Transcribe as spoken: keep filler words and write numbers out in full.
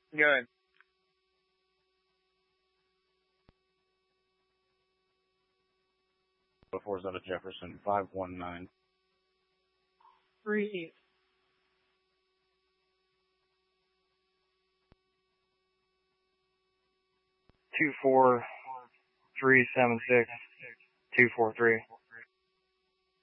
Good. Four's out of Jefferson, five one nine. Three. Two four three seven six two four three.